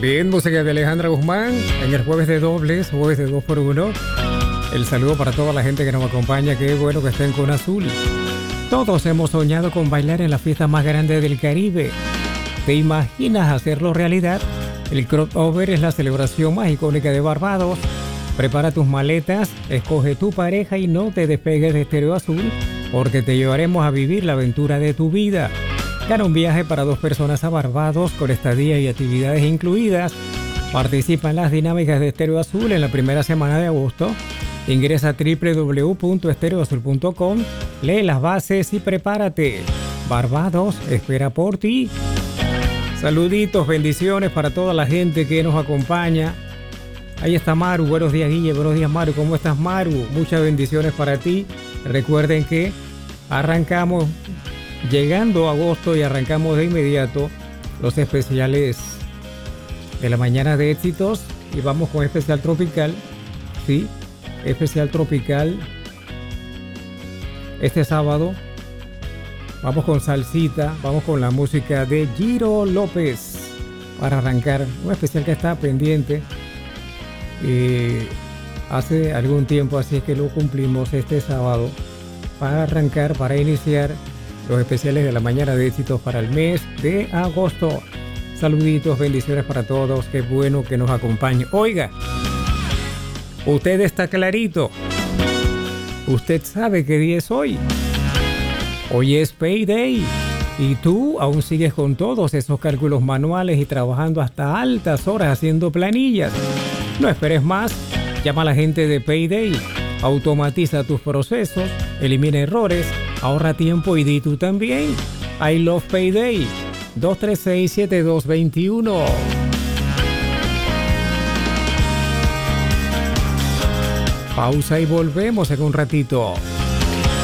Bien, música de Alejandra Guzmán en el jueves de dobles, jueves de 2x1. El saludo para toda la gente que nos acompaña, qué bueno que estén con Azul. Todos hemos soñado con bailar en la fiesta más grande del Caribe. ¿Te imaginas hacerlo realidad? El crossover es la celebración más icónica de Barbados. Prepara tus maletas, escoge tu pareja y no te despegues de Estéreo Azul, porque te llevaremos a vivir la aventura de tu vida. Gana un viaje para 2 personas a Barbados con estadía y actividades incluidas. Participa en las dinámicas de Estéreo Azul en la primera semana de agosto. Ingresa a www.estereoazul.com, lee las bases y prepárate. Barbados espera por ti. Saluditos, bendiciones para toda la gente que nos acompaña. Ahí está Maru. Buenos días, Guille. Buenos días, Maru. ¿Cómo estás, Maru? Muchas bendiciones para ti. Recuerden que arrancamos llegando a agosto y arrancamos de inmediato los especiales de la mañana de éxitos y vamos con especial tropical. Sí, especial tropical. Este sábado vamos con salsita, vamos con la música de Giro López para arrancar un especial que está pendiente hace algún tiempo, así es que lo cumplimos este sábado para arrancar, para iniciar los especiales de la mañana de éxitos para el mes de agosto. Saluditos, bendiciones para todos, qué bueno que nos acompañe. Oiga, usted está clarito, usted sabe qué día es hoy. Hoy es Payday y tú aún sigues con todos esos cálculos manuales y trabajando hasta altas horas haciendo planillas. No esperes más, llama a la gente de Payday, automatiza tus procesos, elimina errores, ahorra tiempo y di tú también. I love Payday. 236-7221. Pausa y volvemos en un ratito.